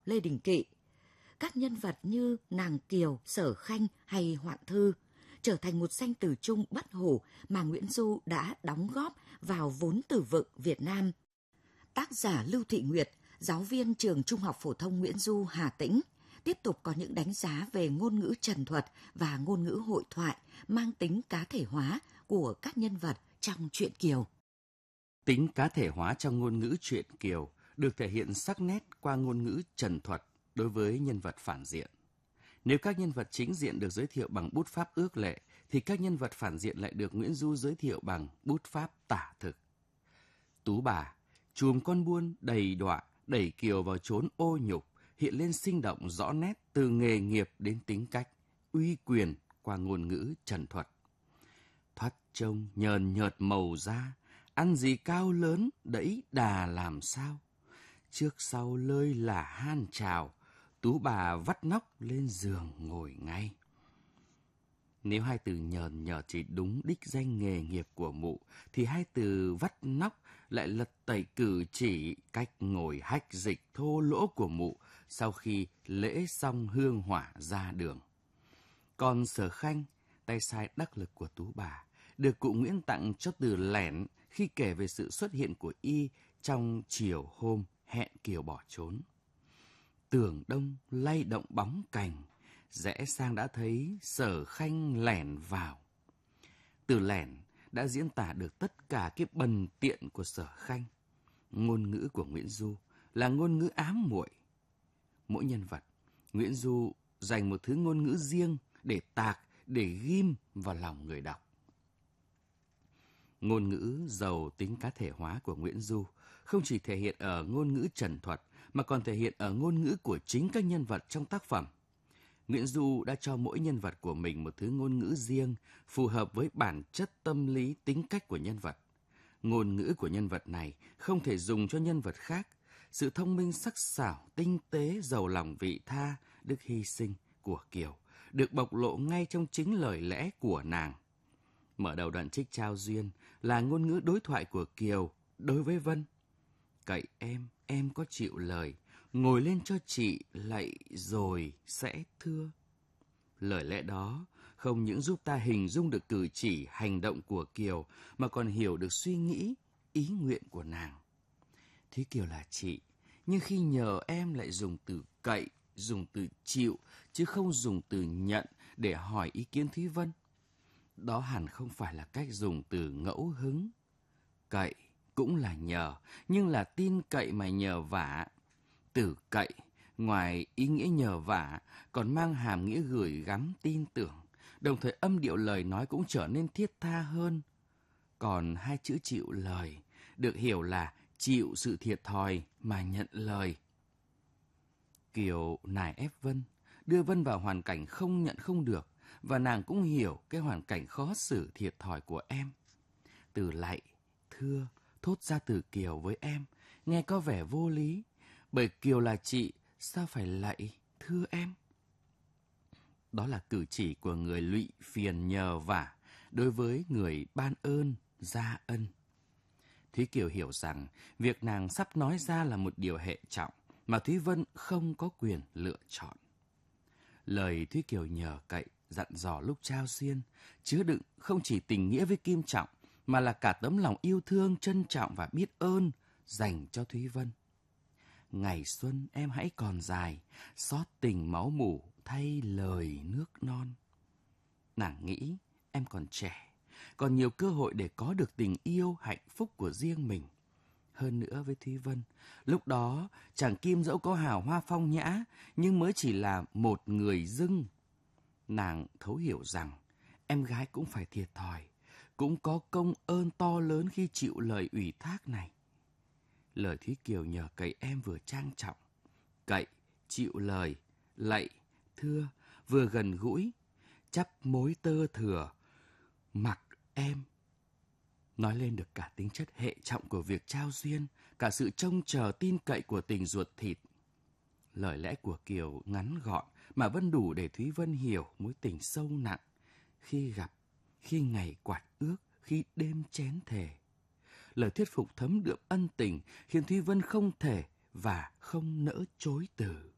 Lê Đình Kỵ. Các nhân vật như nàng Kiều, Sở Khanh hay Hoạn Thư trở thành một danh từ chung bất hủ mà Nguyễn Du đã đóng góp vào vốn từ vựng Việt Nam. Tác giả Lưu Thị Nguyệt, giáo viên trường Trung học phổ thông Nguyễn Du, Hà Tĩnh, tiếp tục có những đánh giá về ngôn ngữ trần thuật và ngôn ngữ hội thoại mang tính cá thể hóa của các nhân vật trong truyện Kiều. Tính cá thể hóa trong ngôn ngữ truyện Kiều được thể hiện sắc nét qua ngôn ngữ trần thuật đối với nhân vật phản diện. Nếu các nhân vật chính diện được giới thiệu bằng bút pháp ước lệ, thì các nhân vật phản diện lại được Nguyễn Du giới thiệu bằng bút pháp tả thực. Tú bà, chùm con buôn đầy đọa, đẩy Kiều vào chốn ô nhục, hiện lên sinh động rõ nét từ nghề nghiệp đến tính cách, uy quyền qua ngôn ngữ trần thuật. Thoát trông nhờn nhợt màu da, ăn gì cao lớn, đẫy đà làm sao. Trước sau lơi là han trào, tú bà vắt nóc lên giường ngồi ngay. Nếu hai từ nhờn nhợt chỉ đúng đích danh nghề nghiệp của mụ, thì hai từ vắt nóc lại lật tẩy cử chỉ cách ngồi hách dịch thô lỗ của mụ sau khi lễ xong hương hỏa ra đường. Còn Sở Khanh, tay sai đắc lực của tú bà, được cụ Nguyễn tặng cho từ lẻn khi kể về sự xuất hiện của y trong chiều hôm hẹn Kiều bỏ trốn. Tường đông lay động bóng cành, rẽ sang đã thấy Sở Khanh lẻn vào. Từ lẻn đã diễn tả được tất cả cái bần tiện của Sở Khanh. Ngôn ngữ của Nguyễn Du là ngôn ngữ ám muội. Mỗi nhân vật, Nguyễn Du dành một thứ ngôn ngữ riêng để tạc, để ghim vào lòng người đọc. Ngôn ngữ giàu tính cá thể hóa của Nguyễn Du không chỉ thể hiện ở ngôn ngữ trần thuật mà còn thể hiện ở ngôn ngữ của chính các nhân vật trong tác phẩm. Nguyễn Du đã cho mỗi nhân vật của mình một thứ ngôn ngữ riêng phù hợp với bản chất tâm lý tính cách của nhân vật. Ngôn ngữ của nhân vật này không thể dùng cho nhân vật khác. Sự thông minh sắc sảo, tinh tế, giàu lòng vị tha, đức hy sinh của Kiều được bộc lộ ngay trong chính lời lẽ của nàng. Mở đầu đoạn trích trao duyên là ngôn ngữ đối thoại của Kiều đối với Vân. Cậy em có chịu lời, ngồi lên cho chị lạy rồi sẽ thưa. Lời lẽ đó không những giúp ta hình dung được cử chỉ, hành động của Kiều mà còn hiểu được suy nghĩ, ý nguyện của nàng. Thúy Kiều là chị, nhưng khi nhờ em lại dùng từ cậy, dùng từ chịu, chứ không dùng từ nhận để hỏi ý kiến Thúy Vân. Đó hẳn không phải là cách dùng từ ngẫu hứng. Cậy cũng là nhờ, nhưng là tin cậy mà nhờ vả. Từ cậy, ngoài ý nghĩa nhờ vả, còn mang hàm nghĩa gửi gắm tin tưởng, đồng thời âm điệu lời nói cũng trở nên thiết tha hơn. Còn hai chữ chịu lời được hiểu là chịu sự thiệt thòi mà nhận lời. Kiều nài ép Vân, đưa Vân vào hoàn cảnh không nhận không được, và nàng cũng hiểu cái hoàn cảnh khó xử thiệt thòi của em. Từ lạy, thưa, thốt ra từ Kiều với em, nghe có vẻ vô lý, bởi Kiều là chị, sao phải lạy, thưa em? Đó là cử chỉ của người lụy phiền nhờ vả đối với người ban ơn, gia ân. Thúy Kiều hiểu rằng việc nàng sắp nói ra là một điều hệ trọng mà Thúy Vân không có quyền lựa chọn. Lời Thúy Kiều nhờ cậy, dặn dò lúc trao duyên, chứa đựng không chỉ tình nghĩa với Kim Trọng, mà là cả tấm lòng yêu thương, trân trọng và biết ơn dành cho Thúy Vân. Ngày xuân em hãy còn dài, xót tình máu mủ thay lời nước non. Nàng nghĩ em còn trẻ, còn nhiều cơ hội để có được tình yêu, hạnh phúc của riêng mình. Hơn nữa với Thúy Vân, lúc đó chàng Kim dẫu có hào hoa phong nhã, nhưng mới chỉ là một người dưng. Nàng thấu hiểu rằng em gái cũng phải thiệt thòi, cũng có công ơn to lớn khi chịu lời ủy thác này. Lời Thúy Kiều nhờ cậy em vừa trang trọng, cậy, chịu lời, lạy, thưa, vừa gần gũi, chắp mối tơ thừa, mặc em. Nói lên được cả tính chất hệ trọng của việc trao duyên, cả sự trông chờ tin cậy của tình ruột thịt. Lời lẽ của Kiều ngắn gọn mà vẫn đủ để Thúy Vân hiểu mối tình sâu nặng. Khi gặp, khi ngày quạt ước, khi đêm chén thề. Lời thuyết phục thấm đượm ân tình khiến Thúy Vân không thể và không nỡ chối từ.